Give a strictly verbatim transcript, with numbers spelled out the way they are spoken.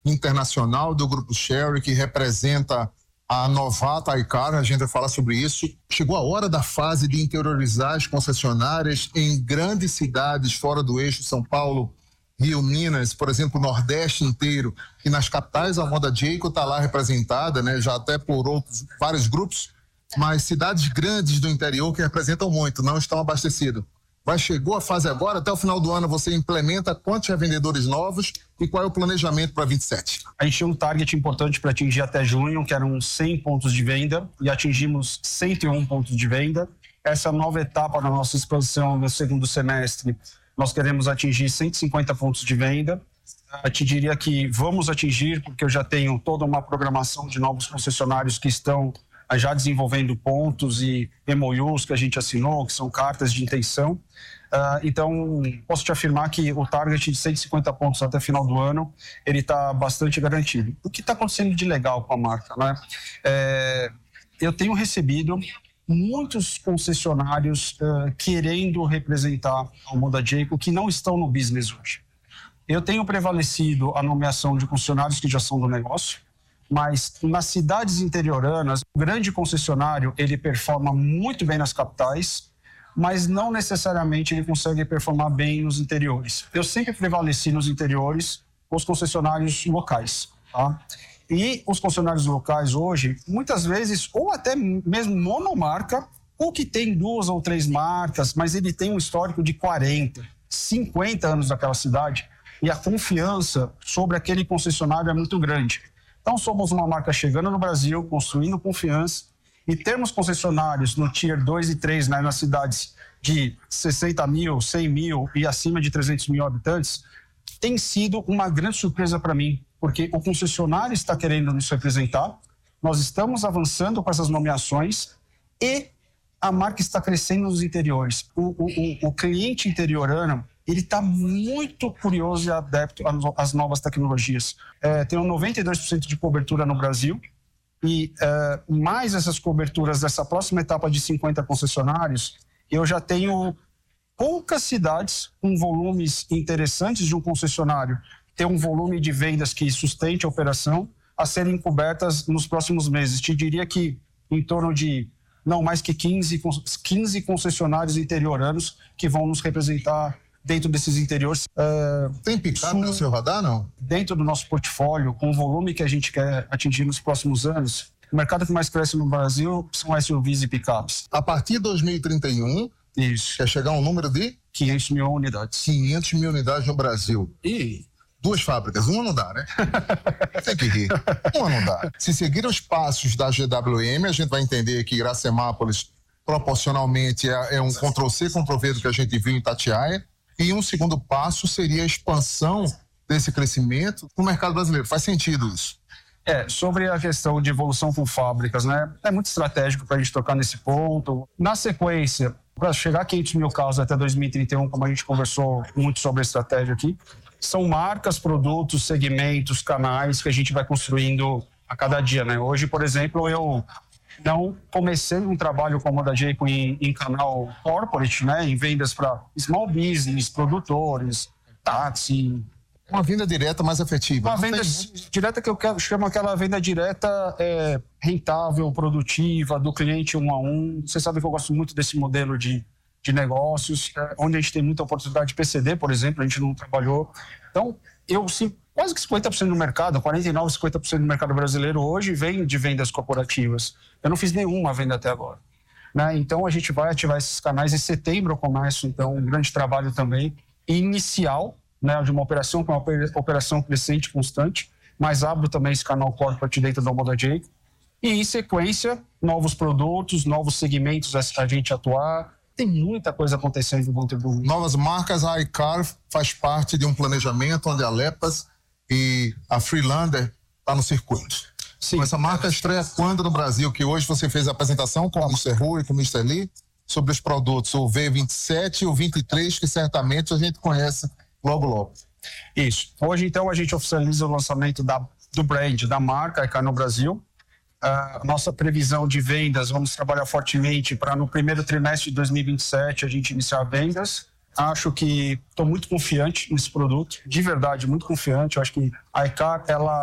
internacional do Grupo Chery, que representa a novata iCar, a gente vai falar sobre isso. Chegou a hora da fase de interiorizar as concessionárias em grandes cidades fora do eixo São Paulo, Rio, Minas, por exemplo, o Nordeste inteiro, e nas capitais a Honda Jayco está lá representada, né, já até por outros, vários grupos, mas cidades grandes do interior que representam muito, não estão abastecidas. Vai, chegou a fase agora, até o final do ano você implementa quantos revendedores novos e qual é o planejamento para vinte e sete? A gente tinha um target importante para atingir até junho, que eram cem pontos de venda, e atingimos cento e um pontos de venda. Essa nova etapa da nossa expansão no segundo semestre, nós queremos atingir cento e cinquenta pontos de venda. Eu te diria que vamos atingir, porque eu já tenho toda uma programação de novos concessionários que estão já desenvolvendo pontos e M O Us que a gente assinou, que são cartas de intenção. Uh, então, posso te afirmar que o target de cento e cinquenta pontos até final do ano, ele está bastante garantido. O que está acontecendo de legal com a marca, né? É, eu tenho recebido muitos concessionários uh, querendo representar a Honda Jayco que não estão no business hoje. Eu tenho prevalecido a nomeação de concessionários que já são do negócio, mas nas cidades interioranas, o grande concessionário, ele performa muito bem nas capitais, mas não necessariamente ele consegue performar bem nos interiores. Eu sempre prevaleci nos interiores os concessionários locais, tá? E os concessionários locais hoje, muitas vezes, ou até mesmo monomarca, ou que tem duas ou três marcas, mas ele tem um histórico de quarenta, cinquenta anos naquela cidade, e a confiança sobre aquele concessionário é muito grande. Então, somos uma marca chegando no Brasil, construindo confiança, e termos concessionários no Tier dois e três, né, nas cidades de sessenta mil, cem mil e acima de trezentos mil habitantes, tem sido uma grande surpresa para mim, porque o concessionário está querendo nos representar, nós estamos avançando com essas nomeações e a marca está crescendo nos interiores. O, o, o cliente interiorano, ele está muito curioso e adepto às novas tecnologias. É, tem um noventa e dois por cento de cobertura no Brasil e é, mais essas coberturas dessa próxima etapa de cinquenta concessionários, eu já tenho poucas cidades com volumes interessantes de um concessionário ter um volume de vendas que sustente a operação a serem cobertas nos próximos meses. Te diria que em torno de não mais que quinze, quinze concessionários interioranos que vão nos representar dentro desses interiores. Uh, Tem picape no seu radar, não? Dentro do nosso portfólio, com o volume que a gente quer atingir nos próximos anos, o mercado que mais cresce no Brasil são S U Vs e picapes. A partir de dois mil e trinta e um, isso, quer chegar a um número de? quinhentas mil unidades. quinhentas mil unidades no Brasil. E... duas fábricas, uma não dá, né? Tem que rir. Uma não dá. Se seguir os passos da G W M, a gente vai entender que Iracemápolis, proporcionalmente, é, é um Ctrl-C, Ctrl-V do que a gente viu em Itatiaia. E um segundo passo seria a expansão desse crescimento no mercado brasileiro. Faz sentido isso? É, sobre a questão de evolução com fábricas, né? É muito estratégico para a gente tocar nesse ponto. Na sequência, para chegar a quinhentos mil carros até dois mil e trinta e um, como a gente conversou muito sobre a estratégia aqui, são marcas, produtos, segmentos, canais que a gente vai construindo a cada dia, né? Hoje, por exemplo, eu não comecei um trabalho com a Honda Jayco em, em canal corporate, né? Em vendas para small business, produtores, táxi. Uma venda direta mais efetiva. Uma venda tem... direta que eu quero, chamo aquela venda direta é, rentável, produtiva, do cliente um a um. Você sabe que eu gosto muito desse modelo de de negócios, onde a gente tem muita oportunidade de P C D, por exemplo, a gente não trabalhou. Então, eu sim, quase que cinquenta por cento do mercado, quarenta e nove, cinquenta por cento do mercado brasileiro hoje vem de vendas corporativas. Eu não fiz nenhuma venda até agora, né? Então, a gente vai ativar esses canais. Em setembro eu começo, então, um grande trabalho também inicial, né, de uma operação com uma operação crescente, constante, mas abro também esse canal corporate dentro da Honda Jayco. E, em sequência, novos produtos, novos segmentos a gente atuar. Tem muita coisa acontecendo dentro do... Novas marcas, a iCar faz parte de um planejamento onde a Lepas e a Freelander está no circuito. Sim. Essa marca estreia quando no Brasil? Que hoje você fez a apresentação com o mister Rui e com o mister Lee sobre os produtos, o V vinte e sete e o vinte e três, que certamente a gente conhece logo logo. Isso. Hoje, então, a gente oficializa o lançamento da, do brand, da marca iCar no Brasil. A nossa previsão de vendas, vamos trabalhar fortemente para no primeiro trimestre de dois mil e vinte e sete a gente iniciar vendas. Acho que estou muito confiante nesse produto, de verdade, muito confiante. Eu acho que a iCar, ela